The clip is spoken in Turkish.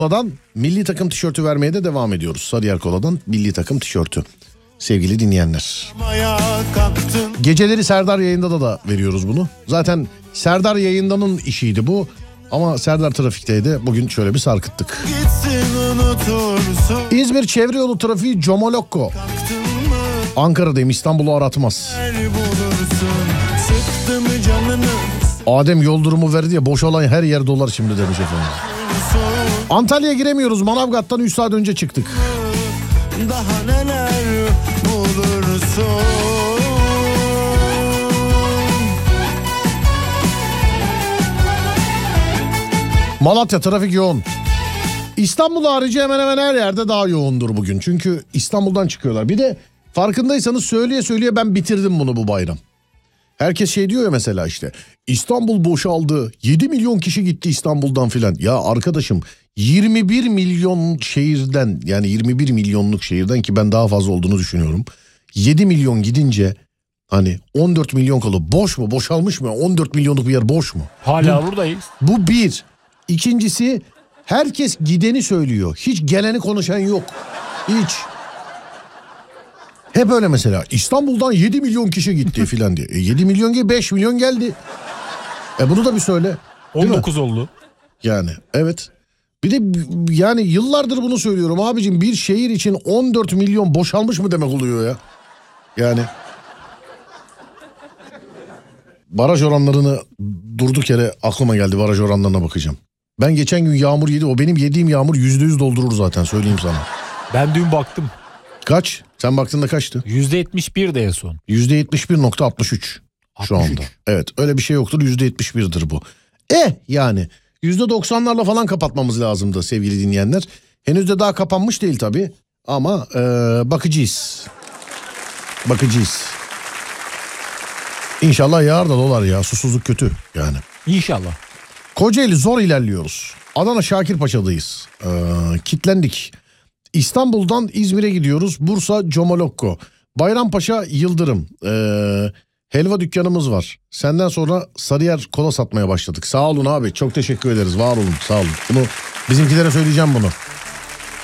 Kola'dan milli takım tişörtü vermeye de devam ediyoruz. Sarıyer Kola'dan milli takım tişörtü. Sevgili dinleyenler. Geceleri Serdar Yayında'da da veriyoruz bunu. Zaten Serdar Yayında'nın işiydi bu. Ama Serdar trafikteydi. Bugün şöyle bir sarkıttık. İzmir çevre yolu trafiği Comolokko. Ankara'dayım, İstanbul'u aratmaz. Adem yol durumu verdi ya, boş olan her yer dolar şimdi demiş efendim. Antalya'ya giremiyoruz. Manavgat'tan 3 saat önce çıktık. Daha neler bulursun. Malatya trafik yoğun. İstanbul harici hemen hemen her yerde daha yoğundur bugün. Çünkü İstanbul'dan çıkıyorlar. Bir de farkındaysanız söyleye söyleye ben bitirdim bunu bu bayram. Herkes şey diyor ya mesela, işte İstanbul boşaldı, 7 milyon kişi gitti İstanbul'dan filan. Ya arkadaşım, 21 milyon şehirden, yani 21 milyonluk şehirden, ki ben daha fazla olduğunu düşünüyorum, 7 milyon gidince hani 14 milyon kalıyor. Boş mu, boşalmış mı? 14 milyonluk bir yer boş mu? Hala buradayız. Bu bir. İkincisi, herkes gideni söylüyor. Hiç geleni konuşan yok. Hiç. Hep öyle mesela. İstanbul'dan 7 milyon kişi gitti filan diye. 7 milyon gibi 5 milyon geldi. Bunu da bir söyle. 19 oldu. Yani evet. Bir de yani yıllardır bunu söylüyorum abicim. Bir şehir için 14 milyon boşalmış mı demek oluyor ya? Yani. Baraj oranlarını durduk yere aklıma geldi, baraj oranlarına bakacağım. Ben geçen gün yağmur yedim. O benim yediğim yağmur %100 doldurur zaten, söyleyeyim sana. Ben dün baktım. Kaç? Sen baktığında kaçtı? %71 de en son. %71.63 şu anda. Evet, öyle bir şey yoktur, %71'dir bu. Yani %90'larla falan kapatmamız lazımdı sevgili dinleyenler. Henüz de daha kapanmış değil tabii. Ama bakacağız. Bakacağız. İnşallah yağar da dolar ya. Susuzluk kötü yani. İnşallah. Kocaeli zor ilerliyoruz. Adana Şakirpaşa'dayız. Kitlendik. İstanbul'dan İzmir'e gidiyoruz. Bursa Comolokko. Bayrampaşa Yıldırım. Helva dükkanımız var. Senden sonra Sarıyer kola satmaya başladık. Sağ olun abi. Çok teşekkür ederiz. Var olun. Sağ olun. Bunu bizimkilere söyleyeceğim bunu.